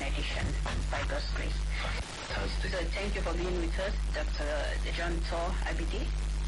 edition by God's grace. Fantastic. So thank you for being with us, Dr. John Tor Abidi,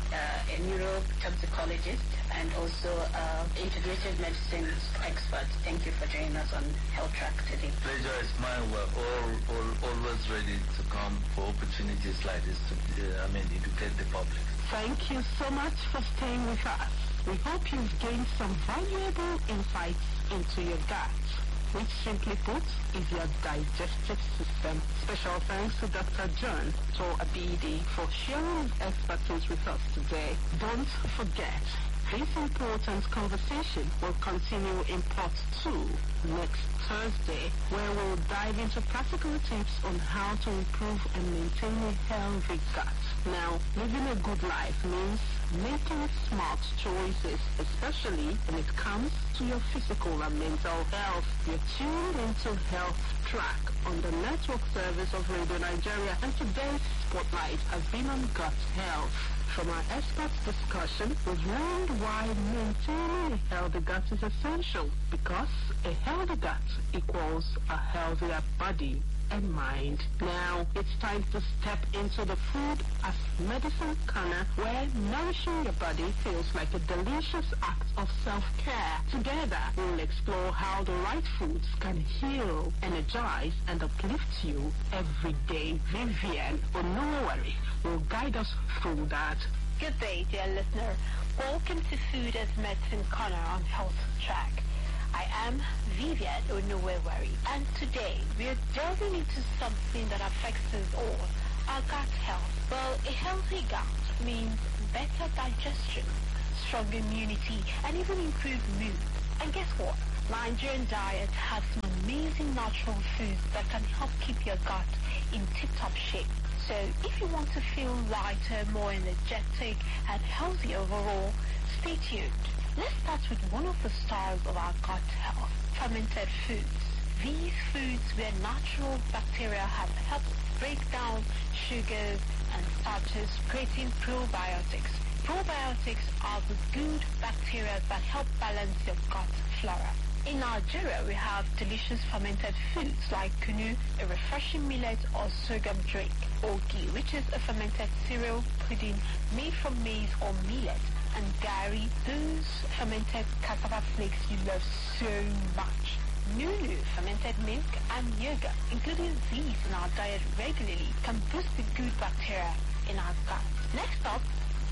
a neurotoxicologist and also integrative medicine expert. Thank you for joining us on Health Track today. Pleasure is mine. We're always ready to come for opportunities like this to educate the public. Thank you so much for staying with us. We hope you've gained some valuable insights into your gut, which simply put is your digestive system. Special thanks to Dr. John Tor Abidi for sharing his expertise with us today. Don't forget, this important conversation will continue in part 2 next Thursday, where we'll dive into practical tips on how to improve and maintain a healthy gut. Now, living a good life means making smart choices, especially when it comes to your physical and mental health. You're tuned into Health Track on the network service of Radio Nigeria, and today's spotlight has been on gut health. From our expert discussion, we've learned why maintaining a healthy gut is essential, because a healthy gut equals a healthier body and mind. Now, it's time to step into the Food as Medicine corner, where nourishing your body feels like a delicious act of self-care. Together, we'll explore how the right foods can heal, energize, and uplift you every day. Vivian Onowari will guide us through that. Good day, dear listener. Welcome to Food as Medicine corner on Health Track. I am Vivian Onowari, and today we're delving into something that affects us all, our gut health. Well, a healthy gut means better digestion, strong immunity, and even improved mood. And guess what? Nigerian diet has some amazing natural foods that can help keep your gut in tip-top shape. So if you want to feel lighter, more energetic, and healthy overall, stay tuned. Let's start with one of the stars of our gut health, fermented foods. These foods where natural bacteria have helped break down sugars and starches, creating probiotics. Probiotics are the good bacteria that help balance your gut flora. In Nigeria, we have delicious fermented foods like kunu, a refreshing millet or sorghum drink, ogi, which is a fermented cereal pudding made from maize or millet, and gari, those fermented cassava flakes you love so much. Nunu, fermented milk, and yogurt, including these in our diet regularly, can boost the good bacteria in our gut. Next up,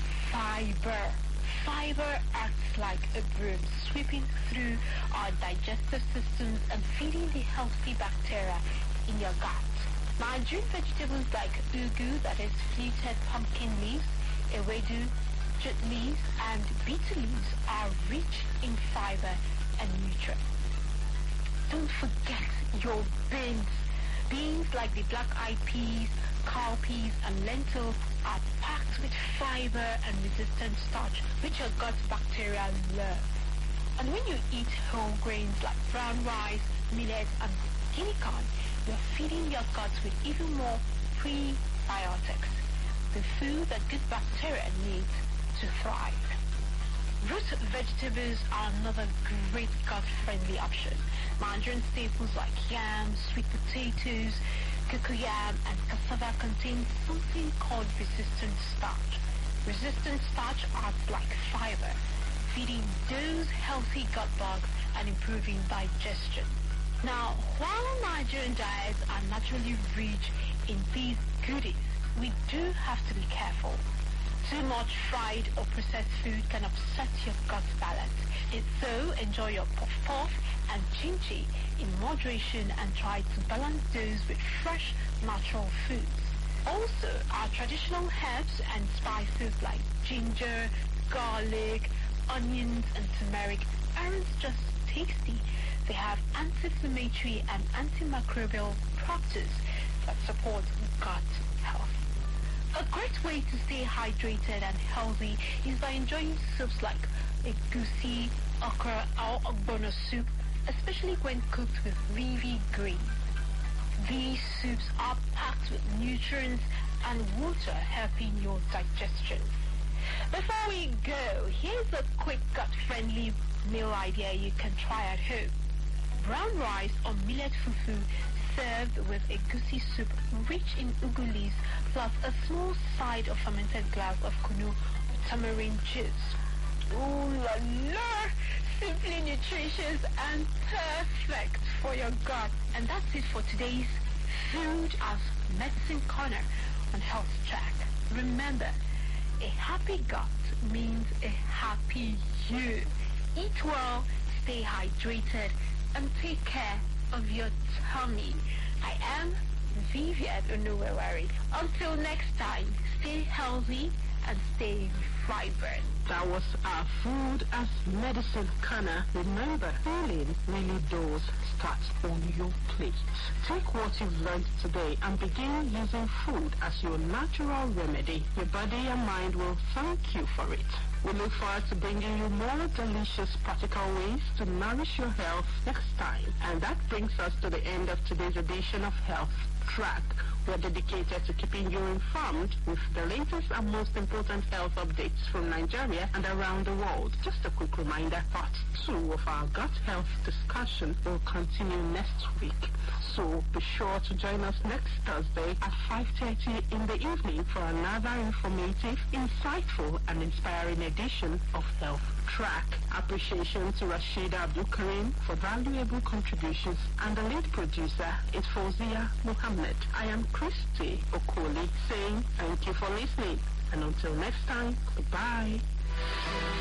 fiber. Fiber acts like a broom, sweeping through our digestive systems and feeding the healthy bacteria in your gut. Nigerian vegetables like ugu, that is fluted pumpkin leaves, ewedu, jute leaves, and beetle leaves are rich in fiber and nutrients. Don't forget your beans. Beans like the black-eyed peas, cowpeas, and lentils are packed with fiber and resistant starch, which your gut bacteria love. And when you eat whole grains like brown rice, millet, and guinea corn, you're feeding your gut with even more prebiotics, the food that good bacteria needs to thrive. Root vegetables are another great gut-friendly option. Nigerian staples like yam, sweet potatoes, cocoyam, and cassava contain something called resistant starch. Resistant starch acts like fiber, feeding those healthy gut bugs and improving digestion. Now, while Nigerian diets are naturally rich in these goodies, we do have to be careful. Too much fried or processed food can upset your gut balance. So enjoy your puff-puff and kimchi in moderation and try to balance those with fresh, natural foods. Also, our traditional herbs and spices like ginger, garlic, onions, and turmeric aren't just tasty. They have anti-inflammatory and antimicrobial properties that support gut health. A great way to stay hydrated and healthy is by enjoying soups like egusi, okra, or ogbono soup, especially when cooked with leafy greens. These soups are packed with nutrients and water, helping your digestion. Before we go, here's a quick gut-friendly meal idea you can try at home. Brown rice or millet fufu served with a goosey soup rich in ugu leaves plus a small side of fermented glass of kunu with tamarind juice. Ooh la la! Simply nutritious and perfect for your gut. And that's it for today's Food as Medicine Corner on Health Track. Remember, a happy gut means a happy you. Eat well, stay hydrated, and take care of your tummy. I am Vivian Onuwewari. Until next time, stay healthy and stay vibrant. That was our Food as Medicine Corner. Remember, healing really does start on your plate. Take what you've learned today and begin using food as your natural remedy. Your body and mind will thank you for it. We look forward to bringing you more delicious practical ways to nourish your health next time. And that brings us to the end of today's edition of Health Track. We're dedicated to keeping you informed with the latest and most important health updates from Nigeria and around the world. Just a quick reminder, part 2 of our gut health discussion will continue next week. So be sure to join us next Thursday at 5:30 in the evening for another informative, insightful, and inspiring edition of Health Track. Appreciation to Rashida Abdul Karim for valuable contributions, and the lead producer is Fawzia Muhammad. I am Christy Okoli saying thank you for listening, and until next time, goodbye.